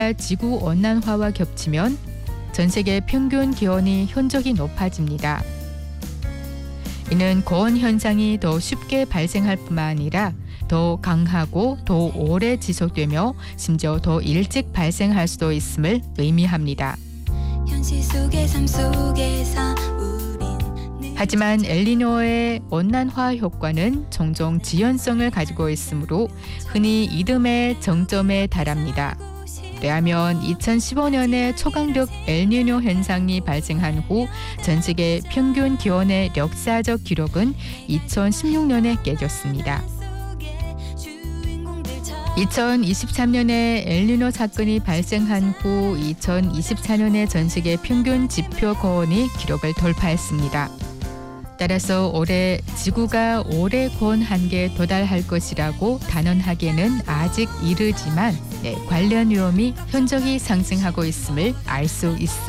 지구 온난화와 겹치면 전 세계 평균 기온이 현저히 높아집니다. 이는 고온 현상이 더 쉽게 발생할 뿐만 아니라 더 강하고 더 오래 지속되며 심지어 더 일찍 발생할 수도 있음을 의미합니다. 하지만 엘니뇨의 온난화 효과는 종종 지연성을 가지고 있으므로 흔히 이듬해 정점에 달합니다. 왜냐하면 2015년에 초강력 엘니뇨 현상이 발생한 후 전 세계 평균 기온의 역사적 기록은 2016년에 깨졌습니다. 2023년에 엘니뇨 사건이 발생한 후 2024년에 전 세계 평균 지표 고온이 기록을 돌파했습니다. 따라서 올해 지구가 올해 고온 한계에 도달할 것이라고 단언하기에는 아직 이르지만 관련 위험이 현저히 상승하고 있음을 알 수 있습니다.